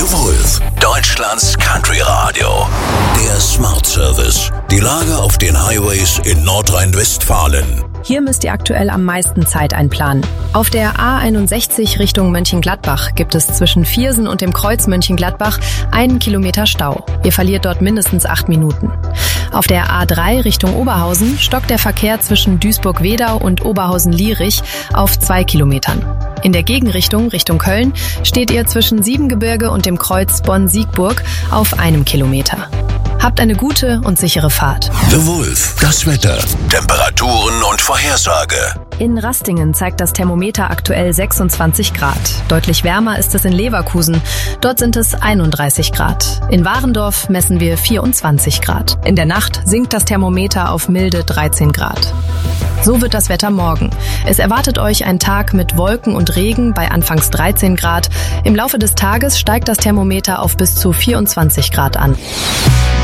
The Wolf, Deutschlands Country Radio. Der Smart Service. Die Lage auf den Highways in Nordrhein-Westfalen. Hier müsst ihr aktuell am meisten Zeit einplanen. Auf der A61 Richtung Mönchengladbach gibt es zwischen Viersen und dem Kreuz Mönchengladbach 1 Kilometer Stau. Ihr verliert dort mindestens 8 Minuten. Auf der A3 Richtung Oberhausen stockt der Verkehr zwischen Duisburg-Wedau und Oberhausen-Lierich auf 2 Kilometern. In der Gegenrichtung, Richtung Köln, steht ihr zwischen Siebengebirge und dem Kreuz Bonn-Siegburg auf 1 Kilometer. Habt eine gute und sichere Fahrt. The Wolf, das Wetter, Temperaturen und Vorhersage. In Rastingen zeigt das Thermometer aktuell 26 Grad. Deutlich wärmer ist es in Leverkusen. Dort sind es 31 Grad. In Warendorf messen wir 24 Grad. In der Nacht sinkt das Thermometer auf milde 13 Grad. So wird das Wetter morgen. Es erwartet euch ein Tag mit Wolken und Regen bei anfangs 13 Grad. Im Laufe des Tages steigt das Thermometer auf bis zu 24 Grad an.